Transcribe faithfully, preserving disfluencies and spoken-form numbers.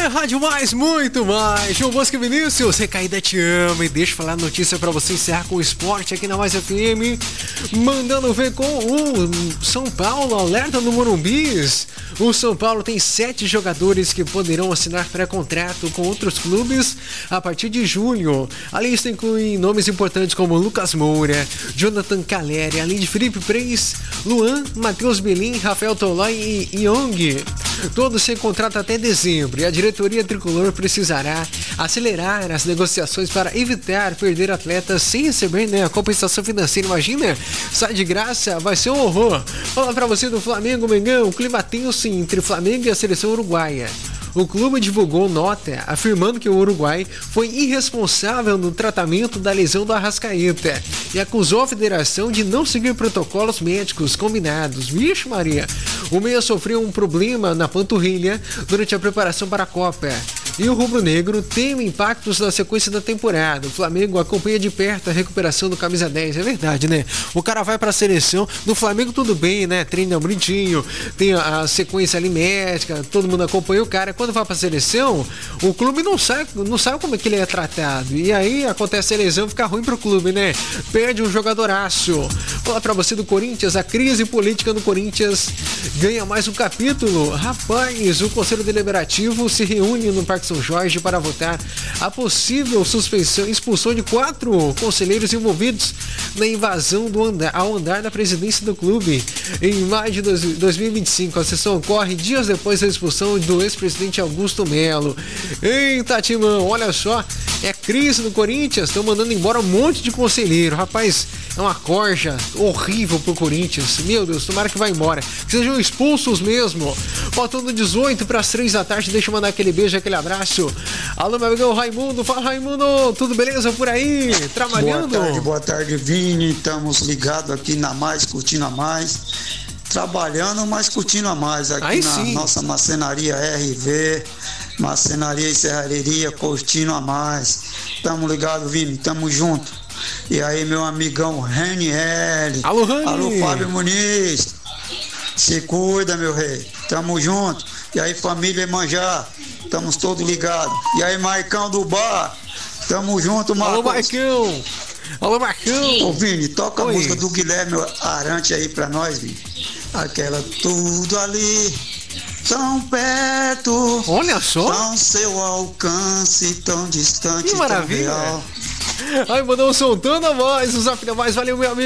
é Rádio Mais, muito mais. João Bosco e Vinícius, Recaída te ama. E deixa eu falar a notícia pra você encerrar com o esporte aqui na Mais F M. Mandando ver com o São Paulo, alerta no Morumbis. O São Paulo tem sete jogadores que poderão assinar pré-contrato com outros clubes a partir de julho. A lista inclui nomes importantes como Lucas Moura, Jonathan Caleri, além de Felipe Preis, Luan, Matheus Belin, Rafael Tolói e Young. Todos sem contrato até dezembro, e a diretoria tricolor precisará acelerar as negociações para evitar perder atletas sem receber, né, a compensação financeira. Imagina, sai de graça, vai ser um horror. Fala pra você do Flamengo, Mengão, clima tenso entre Flamengo e a seleção uruguaia. O clube divulgou nota afirmando que o Uruguai foi irresponsável no tratamento da lesão do Arrascaeta e acusou a federação de não seguir protocolos médicos combinados. Vixe Maria! O meia sofreu um problema na panturrilha durante a preparação para a Copa. E o rubro-negro teme impactos na sequência da temporada. O Flamengo acompanha de perto a recuperação do camisa dez. É verdade, né? O cara vai para a seleção. No Flamengo tudo bem, né? Treina bonitinho, tem a sequência ali médica, todo mundo acompanha o cara. Quando vai para a seleção, o clube não sabe, não sabe como é que ele é tratado. E aí acontece a lesão, fica ruim pro clube, né? Perde um jogadoraço. Fala para você do Corinthians, a crise política no Corinthians ganha mais um capítulo. Rapaz, o Conselho Deliberativo se reúne no Parque São Jorge para votar a possível suspensão, expulsão de quatro conselheiros envolvidos na invasão do andar, ao andar da presidência do clube em maio de dois mil e vinte e cinco. A sessão ocorre dias depois da expulsão do ex-presidente Augusto Melo. Eita, Timão, olha só, é crise no Corinthians, estão mandando embora um monte de conselheiro. Rapaz, é uma corja horrível pro Corinthians. Meu Deus, tomara que vá embora, que sejam expulsos mesmo. Faltando dezoito para as três da tarde, deixa eu mandar aquele beijo, aquele abraço. Alô, meu amigão Raimundo, fala Raimundo, tudo beleza por aí? Trabalhando? Boa tarde, boa tarde, Vini, estamos ligados aqui na Mais, curtindo a Mais, trabalhando, mas curtindo a Mais, aqui aí, na sim. Nossa marcenaria R V, marcenaria e serraria, curtindo a Mais, estamos ligados, Vini, estamos juntos. E aí, meu amigão Raniel, alô, Rani. Alô, Fábio Muniz, se cuida, meu rei, tamo junto. E aí, família Emanjá, estamos todos ligados. E aí, Marcão do Bar, tamo junto, Marcos. Alô, Marcão. Alô, Marcão. Ô, Vini, toca Oi. a música do Guilherme Arante aí pra nós, Vini. Aquela tudo ali, tão perto. Olha só. Tão seu alcance, tão distante, que maravilha. tão real. Ai, mandou soltando a voz, o Zap da Mais, valeu, meu amigo.